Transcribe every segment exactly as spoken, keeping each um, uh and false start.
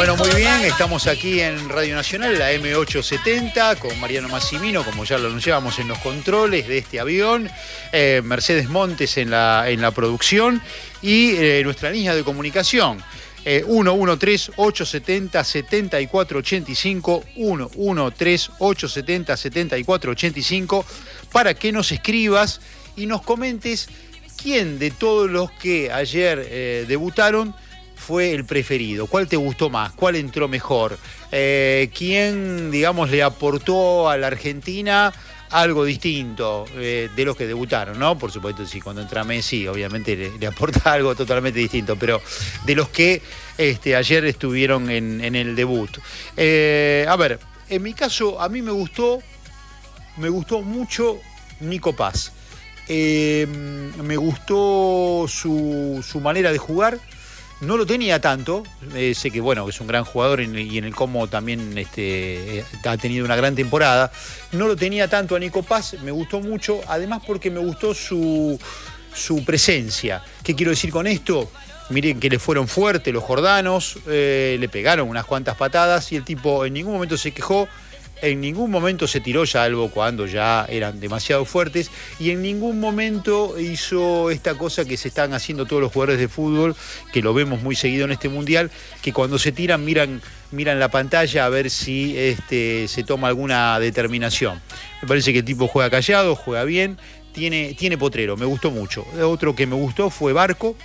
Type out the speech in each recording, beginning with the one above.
Bueno, muy bien, estamos aquí en Radio Nacional, la eme ochocientos setenta, con Mariano Massimino, como ya lo anunciábamos, en los controles de este avión, eh, Mercedes Montes en la, en la producción y eh, nuestra línea de comunicación. Eh, uno uno tres, ocho siete cero, siete cuatro ocho cinco, uno uno tres, ocho siete cero, siete cuatro ocho cinco, para que nos escribas y nos comentes quién de todos los que ayer eh, debutaron fue el preferido, cuál te gustó más, cuál entró mejor, eh, quién, digamos, le aportó a la Argentina algo distinto eh, de los que debutaron, ¿no? Por supuesto, sí, cuando entra Messi, obviamente le, le aporta algo totalmente distinto, pero de los que este, ayer estuvieron en, en el debut. Eh, a ver, en mi caso, a mí me gustó, me gustó mucho Nico Paz. Eh, me gustó su, su manera de jugar. No lo tenía tanto, eh, sé que bueno, es un gran jugador en, y en el Como también este, ha tenido una gran temporada. No lo tenía tanto a Nico Paz, me gustó mucho, además porque me gustó su, su presencia. ¿Qué quiero decir con esto? Miren que le fueron fuertes los jordanos, eh, le pegaron unas cuantas patadas y el tipo en ningún momento se quejó. En ningún momento se tiró, salvo cuando ya eran demasiado fuertes, y en ningún momento hizo esta cosa que se están haciendo todos los jugadores de fútbol, que lo vemos muy seguido en este mundial, que cuando se tiran miran, miran la pantalla a ver si este, se toma alguna determinación. Me parece que el tipo juega callado, juega bien, tiene, tiene potrero, me gustó mucho. Otro que me gustó fue Barco.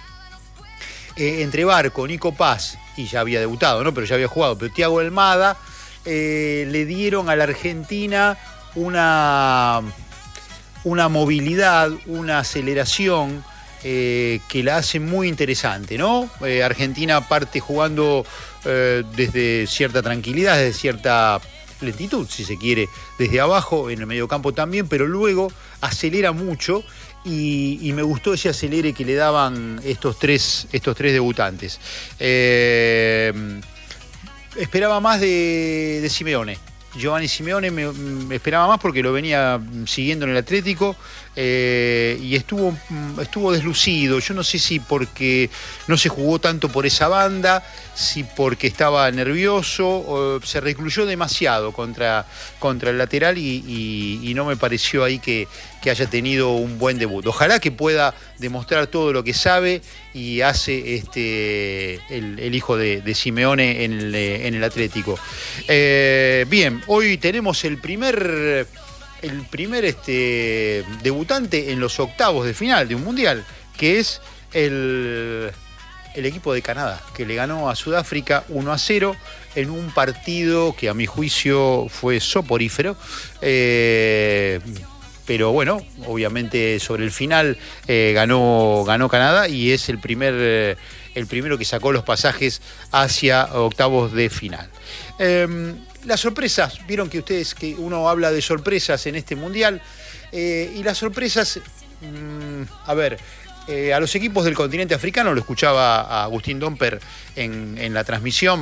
Eh, entre Barco, Nico Paz, y ya había debutado, ¿no? Pero ya había jugado, pero Thiago Almada, Eh, le dieron a la Argentina una, una movilidad, una aceleración eh, que la hace muy interesante, ¿no? Eh, Argentina parte jugando eh, desde cierta tranquilidad, desde cierta lentitud, si se quiere, desde abajo, en el mediocampo también, pero luego acelera mucho y, y me gustó ese acelere que le daban estos tres, estos tres debutantes. Eh, Esperaba más de, de Simeone. Giovanni Simeone me, me esperaba más porque lo venía siguiendo en el Atlético eh, y estuvo, estuvo deslucido. Yo no sé si porque no se jugó tanto por esa banda, si porque estaba nervioso, o se recluyó demasiado contra, contra el lateral y, y, y no me pareció ahí que, que haya tenido un buen debut. Ojalá que pueda demostrar todo lo que sabe y hace este, el, el hijo de, de Simeone en el, en el Atlético. Eh, bien, hoy tenemos el primer, el primer este, debutante en los octavos de final de un mundial, que es el, el equipo de Canadá, que le ganó a Sudáfrica uno a cero en un partido que a mi juicio fue soporífero. Eh, Pero bueno, obviamente sobre el final eh, ganó, ganó Canadá y es el, primer, eh, el primero que sacó los pasajes hacia octavos de final. Eh, las sorpresas, vieron que ustedes, que uno habla de sorpresas en este mundial, eh, y las sorpresas, mmm, a ver, eh, a los equipos del continente africano, lo escuchaba a Agustín Domper en, en la transmisión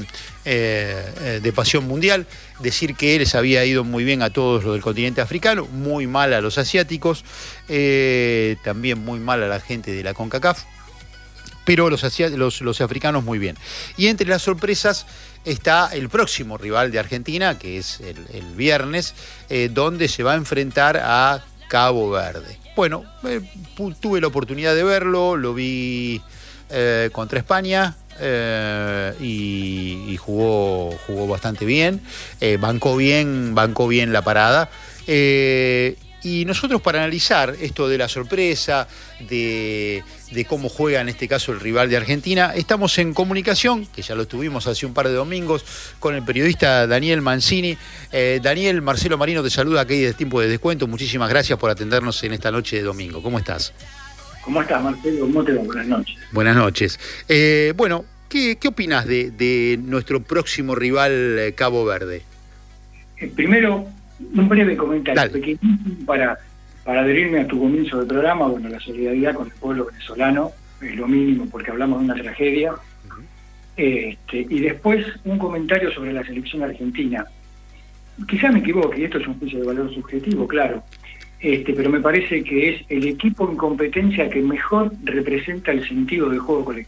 eh, de Pasión Mundial, decir que les había ido muy bien a todos los del continente africano, muy mal a los asiáticos, eh, también muy mal a la gente de la CONCACAF, pero los, los, los africanos muy bien. Y entre las sorpresas está el próximo rival de Argentina, que es el, el viernes, eh, donde se va a enfrentar a Cabo Verde. Bueno, eh, tuve la oportunidad de verlo, lo vi eh, contra España, Eh, y, y jugó, jugó bastante bien, eh, bancó bien, bancó bien la parada. Eh, y nosotros, para analizar esto de la sorpresa, de, de cómo juega en este caso el rival de Argentina, estamos en comunicación, que ya lo tuvimos hace un par de domingos, con el periodista Daniel Mancini. Eh, Daniel, Marcelo Marino te saluda aquí de Tiempo de Descuento. Muchísimas gracias por atendernos en esta noche de domingo. ¿Cómo estás? ¿Cómo estás, Marcelo? ¿Cómo te va? Buenas noches. Buenas noches. Eh, bueno, ¿qué, qué opinás de, de nuestro próximo rival, eh, Cabo Verde? Eh, primero, un breve comentario Dale. pequeñísimo para, para adherirme a tu comienzo del programa. Bueno, la solidaridad con el pueblo venezolano es lo mínimo porque hablamos de una tragedia. Uh-huh. este, y después, un comentario sobre la selección argentina. Quizá me equivoque, y esto es un juicio de valor subjetivo, claro. Este, pero me parece que es el equipo en competencia que mejor representa el sentido del juego colectivo.